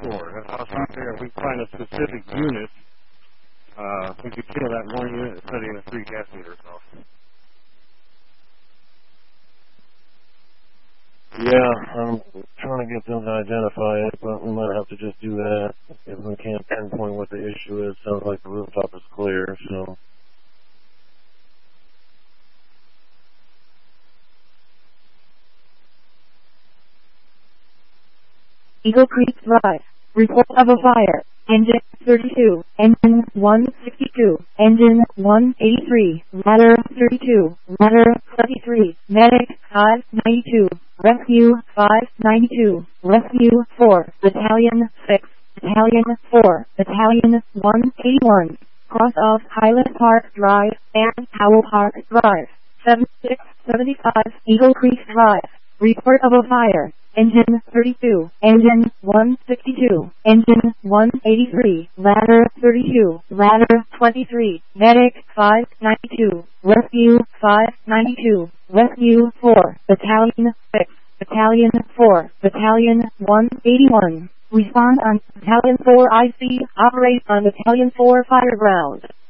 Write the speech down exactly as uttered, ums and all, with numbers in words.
four. And I was trying to figure if we find a specific unit, uh, we could kill that one unit instead of the three gas meters off. Yeah, I'm trying to get them to identify it, but we might have to just do that if we can't pinpoint what the issue is. Sounds like the rooftop is clear, so. Eagle Creek Drive. Report of a fire. Engine thirty-two. Engine one sixty-two. Engine one eighty-three. Ladder thirty-two. Ladder twenty-three. Medic five ninety-two. Rescue five ninety-two. Rescue four. Battalion six. Battalion four. Battalion one eighty-one. Cross off Highland Park Drive and Howell Park Drive. seventy-six seventy-five Eagle Creek Drive. Report of a fire. Engine thirty-two. Engine one sixty-two. Engine one eighty-three. Ladder thirty-two. Ladder twenty-three. Medic five ninety-two. Rescue five ninety-two. Rescue four. Battalion six. Battalion four. Battalion one eighty-one. Respond on Battalion four I C. Operate on Battalion four fire ground.